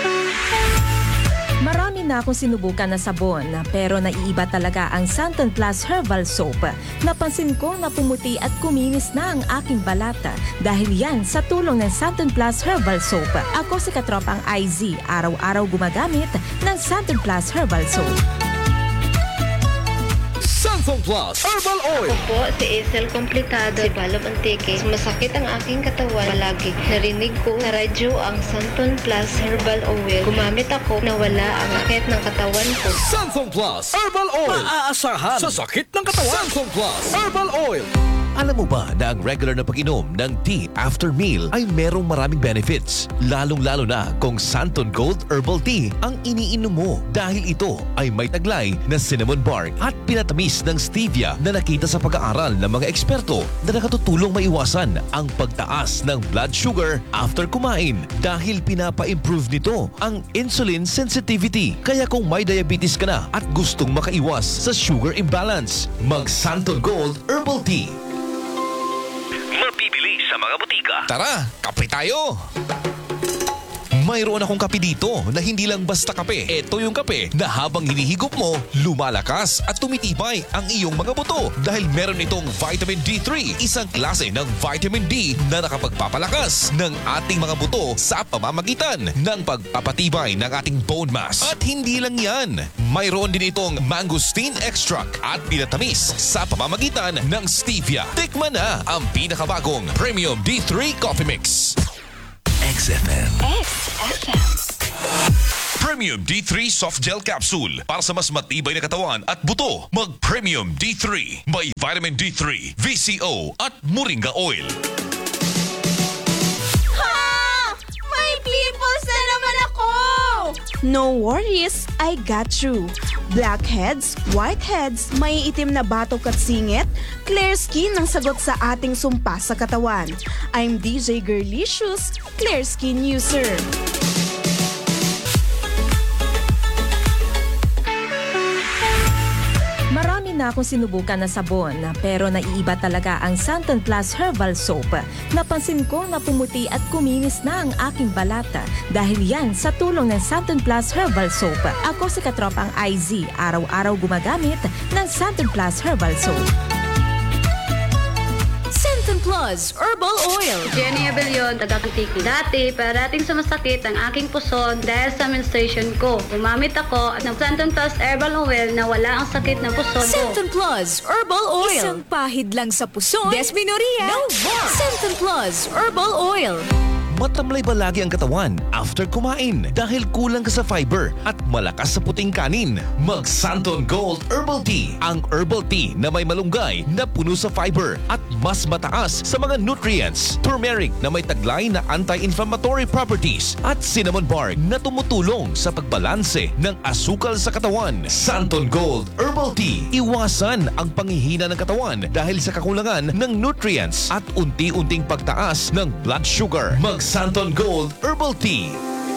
Marami na akong sinubukan na sabon pero naiiba talaga ang Santon Plus Herbal Soap. Napansin ko na pumuti at kuminis na ang aking balata dahil yan sa tulong ng Santon Plus Herbal Soap. Ako si katropang IZ, araw-araw gumagamit ng Santon Plus Herbal Soap. Santon Plus Herbal Oil. Ako po si Isel Complicado, si Balom Antique. Masakit ang aking katawan palagi. Narinig ko na radyo ang Santon Plus Herbal Oil. Gumamit ako na wala ang sakit ng katawan ko. Santon Plus Herbal Oil. Maaasahan sa sakit ng katawan. Santon Plus Herbal Oil. Alam mo ba na ang regular na pag-inom ng tea after meal ay merong maraming benefits? Lalong-lalo na kung Santon Gold Herbal Tea ang iniinom mo dahil ito ay may taglay na cinnamon bark at pinatamis ng stevia na nakita sa pag-aaral ng mga eksperto na nakatutulong maiwasan ang pagtaas ng blood sugar after kumain dahil pinapa-improve nito ang insulin sensitivity. Kaya kung may diabetes ka na at gustong makaiwas sa sugar imbalance, mag-Santon Gold Herbal Tea. Mabibili sa mga butika. Tara, kape tayo! mayroon akong kape dito na hindi lang basta kape. Ito yung kape na habang hinihigop mo, lumalakas at tumitibay ang iyong mga buto dahil meron itong vitamin D3, isang klase ng vitamin D na nakapagpapalakas ng ating mga buto sa pamamagitan ng pagpapatibay ng ating bone mass. At hindi lang yan, mayroon din itong mangosteen extract at pinatamis sa pamamagitan ng stevia. Tikman na ang pinakabagong Premium D3 Coffee Mix. XFM. Premium D3 Soft Gel Capsule para sa mas matibay na katawan at buto. Mag Premium D3. May vitamin D3, VCO at Moringa Oil. Ha! May pimples na naman ako! No worries, I got you. Blackheads, whiteheads, may itim na batok at singit, clear skin ang sagot sa ating sumpa sa katawan. I'm DJ Girlicious, clear skin user. Marami na akong sinubukan na sabon pero naiiba talaga ang Santon Plus Herbal Soap. Napansin ko na pumuti at kuminis na ang aking balata dahil yan sa tulong ng Santon Plus Herbal Soap. Ako si katropang IZ, araw-araw gumagamit ng Santon Plus Herbal Soap. Santon Plus Herbal Oil. Jenny Abellion, taga-Antique. Dati, parating sumasakit ang aking puson dahil sa menstruation ko. Gumamit ako ng Santon Plus Herbal Oil na wala ang sakit ng puson ko. Santon Plus Herbal Oil. Isang pahid lang sa puson. Desmenorrhea. No more. Santon Plus Herbal Oil. Matamlay ba lagi ang katawan after kumain dahil kulang ka sa fiber at malakas sa puting kanin? Mag Santon Gold Herbal Tea. Ang herbal tea na may malunggay na puno sa fiber at mas mataas sa mga nutrients. Turmeric na may taglay na anti-inflammatory properties at cinnamon bark na tumutulong sa pagbalanse ng asukal sa katawan. Santon Gold Herbal Tea. Iwasan ang panghihina ng katawan dahil sa kakulangan ng nutrients at unti-unting pagtaas ng blood sugar. Mag Santon Gold Herbal Tea.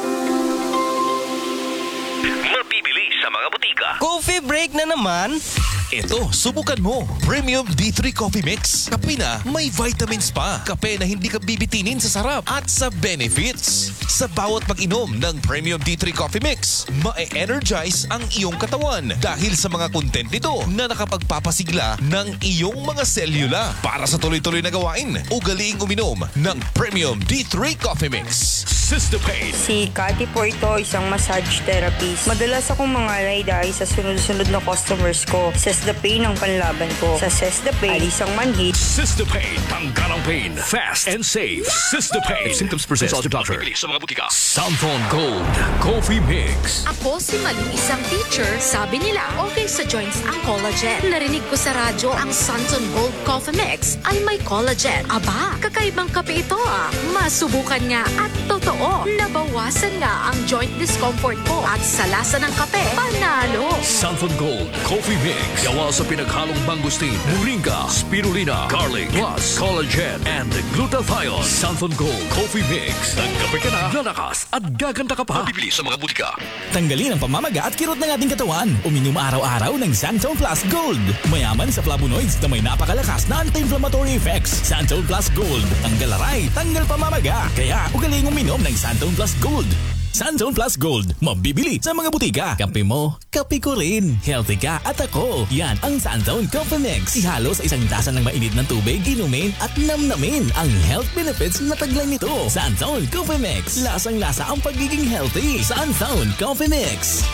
Mabibili sa mga butika. Coffee break na naman. Ito, subukan mo. Premium D3 Coffee Mix. Kape na may vitamins pa. Kape na hindi ka bibitinin sa sarap at sa benefits. Sa bawat pag-inom ng Premium D3 Coffee Mix, ma-energize ang iyong katawan dahil sa mga content nito na nakapagpapasigla ng iyong mga selula. Para sa tuloy-tuloy na gawain, ugaliing uminom ng Premium D3 Coffee Mix. Sister Pain. Si Cathy po ito, isang massage therapist. Madalas akong mangalay dahil sa sunod-sunod na customers ko. Sister Pain ang panlaban ko. Sa Sister Pain, alis ang manhid. Sister Pain. Tanggal ang pain. Fast and safe. Sister Pain. If symptoms persist, consult your doctor. Sa mga butika. Santon Gold Coffee Mix. Ako si Maling, isang teacher. Sabi nila, okay sa joints ang collagen. Narinig ko sa radyo, ang Santon Gold Coffee Mix ay may collagen. Aba, kakaibang kape ito ah. Masubukan nga at totoo. Nabawasan nga ang joint discomfort ko at sa lasa ng kape, panalo. Santon Gold Coffee Mix. Gawa sa pinaghalong mangosteen, moringa, spirulina, garlic, plus collagen and glutathione. Santon Gold Coffee Mix. Nagkape ka na, lalakas at gaganda ka pa. Mabibili sa mga butika. Tanggalin ang pamamaga at kirot ng ating katawan. Uminom araw-araw ng Santon Plus Gold. Mayaman sa flavonoids na may napakalakas na anti-inflammatory effects. Santon Plus Gold. Tanggal aray, tanggal pamamaga. Kaya ugaling uminom ng Santon Plus Gold. Santon Plus Gold. Mabibili sa mga butika. Kape mo, kape ko rin. Healthy ka at ako. Yan ang Santon Coffee Mix. Ihalo sa isang tasa ng mainit ng tubig, inumin at namnamin ang health benefits na taglay nito. Santon Coffee Mix. Lasang-lasa ang pagiging healthy. Santon Coffee Mix.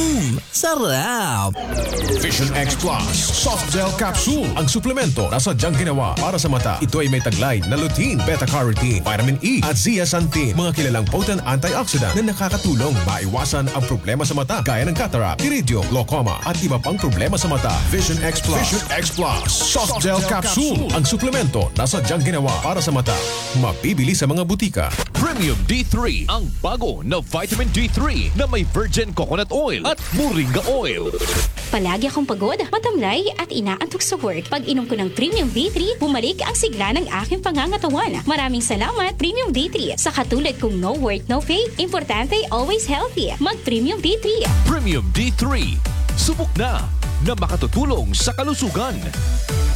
Sarap! Vision X Plus Soft Gel Capsule. Ang suplemento na sadyang ginawa para sa mata. Ito ay may taglay na lutein, beta-carotene, vitamin E at zeaxanthin. Mga kilalang potent antioxidant na nakakatulong maiwasan ang problema sa mata gaya ng cataract, iridium, glaucoma at iba pang problema sa mata. Vision X Plus. Vision X Plus Soft Gel Capsule. Ang suplemento na sadyang ginawa para sa mata. Mabibili sa mga butika. Premium D3. Ang bago na vitamin D3 na may virgin coconut oil at moringa oil. Palagi akong pagod, matamlay at inaantok sa work. Pag inom ko ng Premium D3, bumalik ang sigla ng aking pangangatawan. Maraming salamat, Premium D3. Sa katulad kong no work, no pay, importante, always healthy. Mag-Premium D3. Premium D3. Subok na makatutulong sa kalusugan.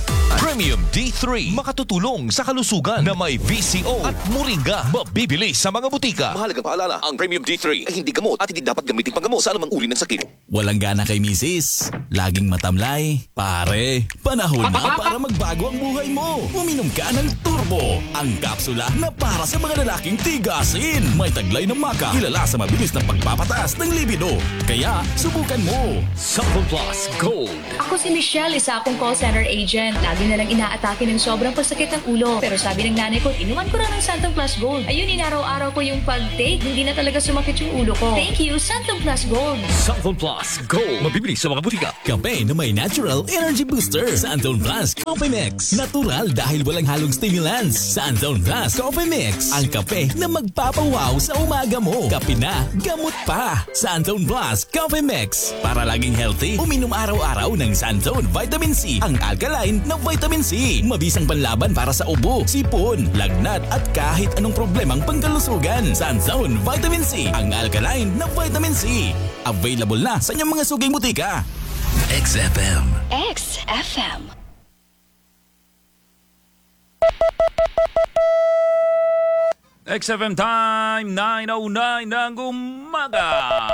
Premium D3. Makatutulong sa kalusugan na may VCO at moringa. Mabibili sa mga butika. Mahalagang paalala, ang Premium D3 ay hindi gamot at hindi dapat gamitin panggamot sa anumang uri ng sakit. Walang gana kay misis, laging matamlay. Pare, panahon na para magbago ang buhay mo. Uminom ka ng Turbo, ang kapsula na para sa mga lalaking tigasin. May taglay ng maka, kilala sa mabilis na pagpapataas ng libido. Kaya, subukan mo. Sample Plus Gold. Ako si Michelle, isa akong call center agent. Lagi na lang inaatake ng sobrang pagsakit ng ulo. Pero sabi ng nanay ko, inuman ko na ng Santon Plus Gold. Ayun, inaraw-araw ko yung pag-take. Hindi na talaga sumakit yung ulo ko. Thank you, Santon Plus Gold. Santon Plus Gold. Mabibili sa mga butika. Kape na may natural energy booster. Santon Plus Coffee Mix. Natural dahil walang halong stimulants. Santon Plus Coffee Mix. Ang kape na magpapawaw sa umaga mo. Kape na, gamot pa. Santon Plus Coffee Mix. Para laging healthy, uminom araw-araw ng Santon Vitamin C. Ang alkaline na vitamin C. Mabisang panlaban para sa ubo, sipon, lagnat at kahit anong problemang pangkalusugan. Santon Vitamin C. Ang alkaline na vitamin C. Available na sa inyong mga suging butika. XFM. XFM. XFM time, 9:09 ng umaga.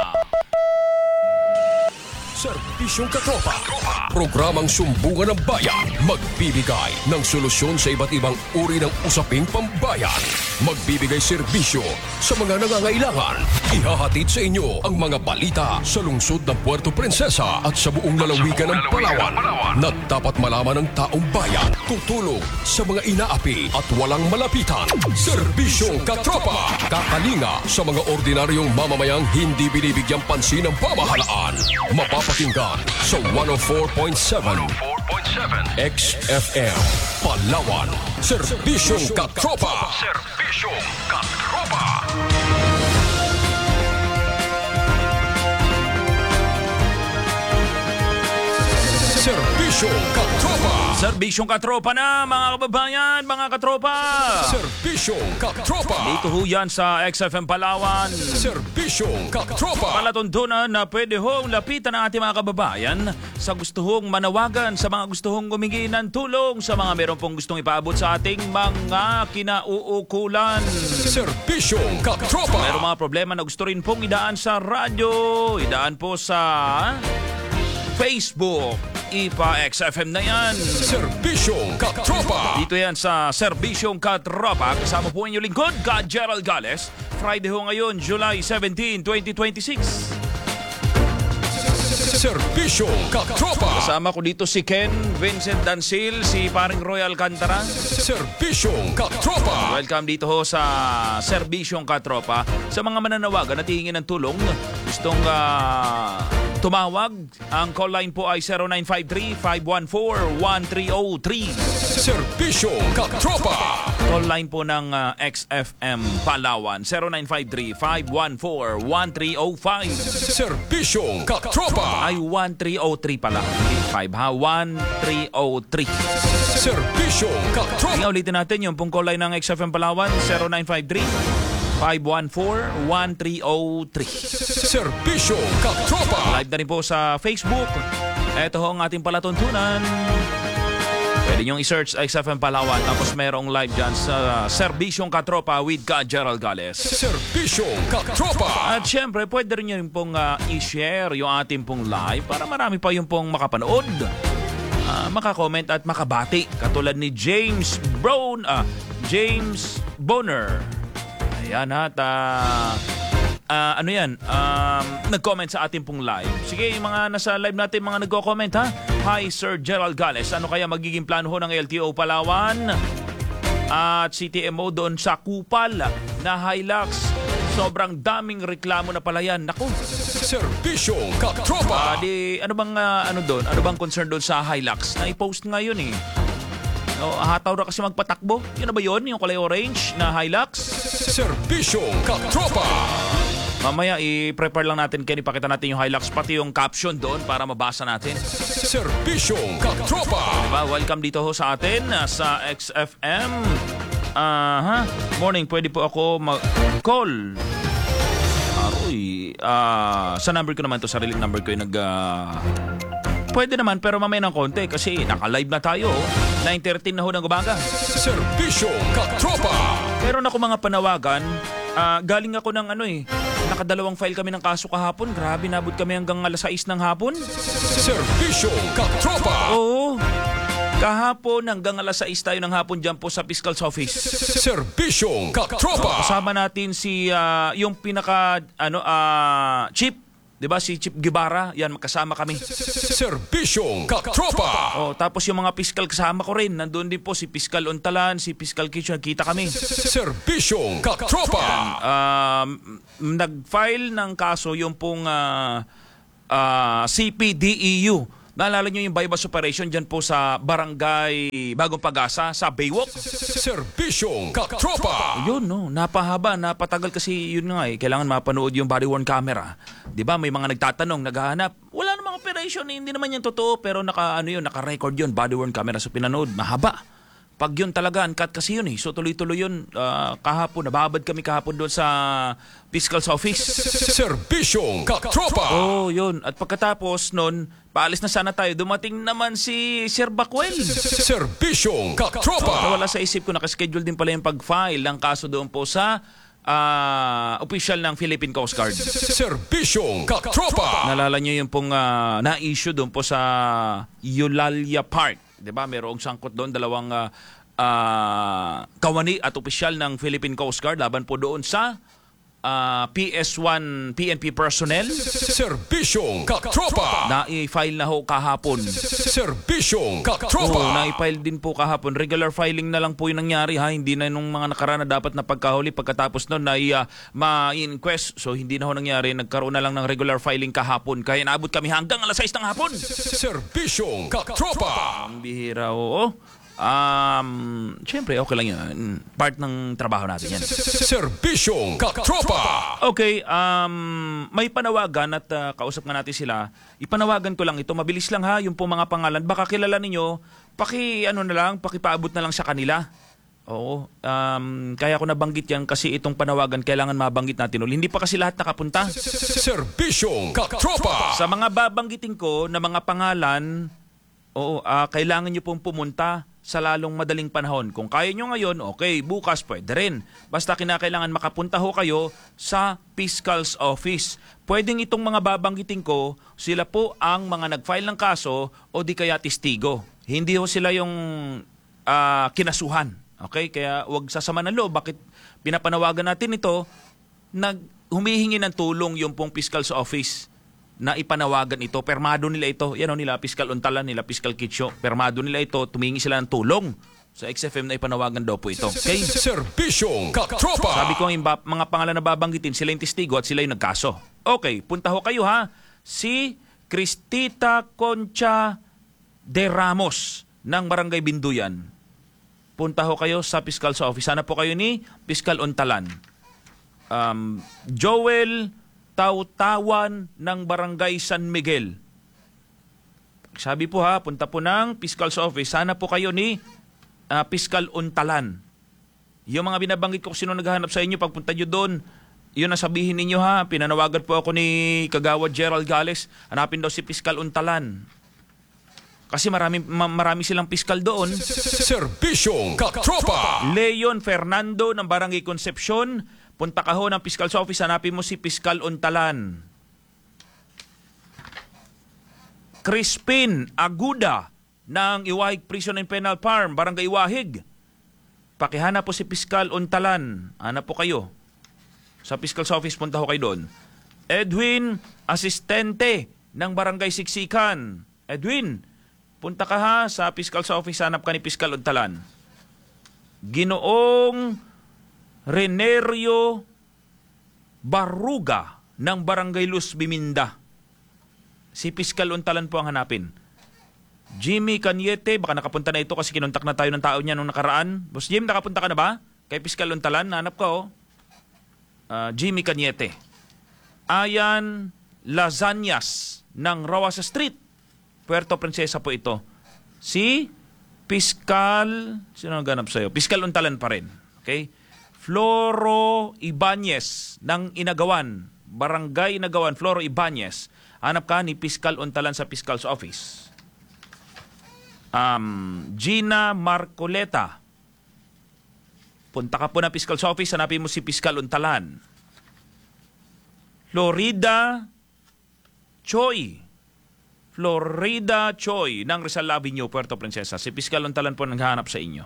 Serbisyong Katropa. Programang sumbungan ng bayan. Magbibigay ng solusyon sa iba't ibang uri ng usaping pambayan. Magbibigay serbisyo sa mga nangangailangan. Ihahatid sa inyo ang mga balita sa lungsod ng Puerto Princesa at sa buong lalawigan ng Palawan na dapat malaman ng taong bayan. Tutulong sa mga inaapi at walang malapitan. Serbisyong Katropa. Kakalinga sa mga ordinaryong mamamayang hindi binibigyang pansin ng pamahalaan. Mapapakinggan sa 104.7 XFM Palawan. Serbisyong Katropa. Serbisyong Katropa. Serbisyong Katropa. Serbisyong Katropa na mga kababayan, mga katropa. Serbisyong Katropa. Dito ho yan sa XFM Palawan. Serbisyong Katropa. Palatuntunan na pwede hong lapitan ang ating mga kababayan sa gusto hong manawagan, sa mga gusto hong humingi ng tulong, sa mga meron pong gustong ipaabot sa ating mga kinauukulan. Serbisyong Katropa. Meron mga problema na gusto rin pong idaan sa radyo, idaan po sa Facebook. IPA XFM na yan. Serbisyong Katropa. Dito yan sa Serbisyong Katropa. Kasama po inyong lingkod, God Gerald Gales. Friday ho ngayon, July 17, 2026. Serbisyong Katropa. Kasama ko dito si Ken Vincent Dancil, si paring Roy Alcantara. Serbisyong Katropa. Welcome dito ho sa Serbisyong Katropa. Sa mga mananawagan at hihingin ng tulong, gustong tumawag, ang call line po ay 0953-514-1303. Serbisyong Katropa. Call line po ng XFM Palawan, 0953-514-1305. Serbisyong Katropa. Ay, 1303 pala. 5 ha, 1303. Serbisyong Katropa. Tingnan ulitin natin yung pong call line ng XFM Palawan, 0953-514-1303. Serbisyong Katropa. Live na rin po sa Facebook. Ito ho ang ating palatuntunan. Pwede niyong i-search XFM Palawan, tapos mayroong live dyan sa Serbisyong Katropa with God Gerald Gales. Serbisyong Katropa. At syempre, pwede rin nyo pong i-share yung ating pong live para marami pa yung pong makapanood, makakomment at makabati. Katulad ni James Bonner. Ayan at nag-comment sa ating pong live. Sige, yung mga nasa live natin, mga nagko-comment ha. Hi Sir Gerald Gales, ano kaya magiging plano ho ng LTO Palawan at CTMO doon sa Kupal na Hilux? Sobrang daming reklamo na pala yan. Naku. Serbisyong Katropa. Ano bang concern doon sa Hilux? Na-post ngayon eh. Hataw na kasi magpatakbo. Yun na ba yun? Yung kulay orange na Hilux? Serbisyong Katropa. Mamaya i-prepare lang natin, Ken, ipakita natin yung Hilux, pati yung caption doon para mabasa natin. Serbisyong Katropa. Diba? Welcome dito ho sa atin sa XFM. Morning, pwede po ako mag-call. Sa number ko naman to, sariling number ko yung Pwede naman, pero mamaya ng konti kasi naka-live na tayo. 9:13 na ho ng umaga. Serbisyo Katropa. Meron ako mga panawagan. Galing ako ng nakadalawang file kami ng kaso kahapon. Grabe, nabot kami hanggang alas 6 ng hapon. Serbisyo Katropa. Oo. Kahapon hanggang alas 6 tayo ng hapon dyan po sa Fiscal's Office. Serbisyo Katropa. Kasama natin si yung pinaka chief, 'di ba, si Chief Guevara, yan magkasama kami. Serbisyo Katropa. Tapos yung mga piskal kasama ko rin. Nandoon din po si Piskal Untalan, si Piskal Kitchen, kita kami. Serbisyo Katropa. Nag-file ng kaso yung pong CPDEU. Naalala nyo yung bypass operation dyan po sa Barangay Bagong Pag-asa sa Baywalk? Serbisyo Katropa. Yun, no, napahaba, napatagal kasi yun nga kailangan mapanood yung body-worn camera. 'Di ba? May mga nagtatanong, naghahanap. Wala namang operation, hindi naman yan totoo, pero naka-record yun, body-worn camera sa pinanood. Mahaba. Pag yun talaga, uncut kasi yun So tuloy-tuloy yun. Kahapon, nababad kami kahapon doon sa Fiscal's Office. Serbisyo Katropa. Yun. At pagkatapos nun, paalis na sana tayo. Dumating naman si Sir Bacuel. Serbisyo Katropa. Nawala sa isip ko, nakaschedule din pala yung pag-file ng kaso doon po sa official ng Philippine Coast Guard. Serbisyo Katropa. Nalala nyo yung pong na-issue doon po sa Eulalia Park. 'Di ba? Merong sangkot doon, dalawang kawani at opisyal ng Philippine Coast Guard laban po doon sa PS1 PNP personnel. Serbisyo Katropa. Na-file na ho kahapon. Serbisyo Katropa. Na-file din po kahapon. Regular filing na lang po yung nangyari hindi na nung mga nakaraan na dapat na pagkahuli. Pagkatapos nun na ma-inquest. So hindi na ho nangyari. Nagkaroon na lang ng regular filing kahapon. Kaya naabot kami hanggang alas 6 ng hapon. Serbisyo Katropa. Ang bihira Siyempre, okay lang yun. Part ng trabaho natin yan. Serbisyo Katropa. Okay, may panawagan at kausap nga natin sila. Ipanawagan ko lang ito. Mabilis lang yung pong mga pangalan. Baka kilala ninyo, pakipaabot na lang sa kanila. Oo. Kaya ko nabanggit yan kasi itong panawagan kailangan mabanggit natin. Hindi pa kasi lahat nakapunta. Serbisyo Katropa. Sa mga babanggitin ko na mga pangalan, kailangan nyo pong pumunta sa lalong madaling panahon. Kung kaya nyo ngayon, okay, bukas pwede rin. Basta kinakailangan makapunta ho kayo sa Fiscal's Office. Pwedeng itong mga babanggitin ko, sila po ang mga nag-file ng kaso o di kaya testigo. Hindi ho sila yung kinasuhan. Okay? Kaya huwag sasama ng loob. Bakit pinapanawagan natin ito? Humihingi ng tulong yung pong Fiscal's Office na ipanawagan ito. Permado nila ito. Yan nila Piskal Untalan, nila Piskal Kitcho. Permado nila ito. Tumingi sila ng tulong sa XFM na ipanawagan daw po ito. Okay? Serbisyo Katropa. Sabi ko yung mga pangalan na babanggitin, sila yung testigo at sila yung nagkaso. Okay, punta ho kayo Si Cristita Concha de Ramos ng Barangay Binduyan. Punta ho kayo sa Fiscal's Office. Sana po kayo ni Piskal Untalan. Joel Tautawan ng Barangay San Miguel. Sabi po punta po ng Fiscal's Office. Sana po kayo ni Piskal Untalan. Yung mga binabanggit ko sino naghahanap sa inyo, pagpunta nyo doon, yun ang sabihin ninyo Pinanawagan po ako ni Kagawad Gerald Gales. Hanapin daw si Piskal Untalan. Kasi marami silang piskal doon. Serbisyo Katropa. Leon Fernando ng Barangay Concepcion. Punta ka ho ng Fiscal's Office, hanapin mo si Piskal Untalan. Crispin Aguda ng Iwahig Prison and Penal Farm, Barangay Iwahig. Pakihanap po si Piskal Untalan. Hanap po kayo. Sa Fiscal's Office, punta ho kayo doon. Edwin Asistente ng Barangay Siksikan. Edwin, punta ka sa Fiscal's Office, hanap ka ni Piskal Untalan. Ginoong Renerio Baruga ng Barangay Luz Biminda. Si Piskal Untalan po ang hanapin. Jimmy Cañete, baka nakapunta na ito kasi kinontak na tayo ng tao niya nung nakaraan. Boss Jim, nakapunta ka na ba? Kay Piskal Untalan, hanap ka Jimmy Cañete. Ayan Lasagnas ng Rawasa Street, Puerto Princesa po ito. Si Piskal, sino ang ganap sa'yo? Piskal Untalan pa rin. Okay? Floro Ibanez ng Inagawan, Barangay Nagawan, Floro Ibanez. Hanap ka ni Piskal Untalan sa Fiscal's Office. Gina Marcoleta. Punta ka po na Fiscal's Office, hanapin mo si Piskal Untalan. Florida Choi ng Rizal Avenue, Puerto Princesa. Si Piskal Untalan po naghahanap sa inyo.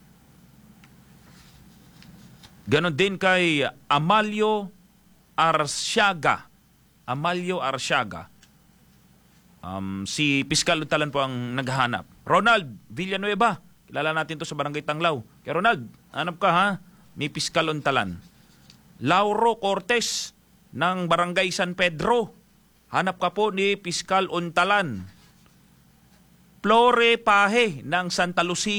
Ganon din kay Amalio Arsiaga. Si Piskal Untalan po ang naghahanap. Ronald Villanueva. Kilala natin to sa Barangay Tanglaw. Kaya Ronald, hanap ka ha? Ni Piskal Untalan. Lauro Cortez ng Barangay San Pedro. Hanap ka po ni Piskal Untalan. Flore Pahe ng Santa Lucia.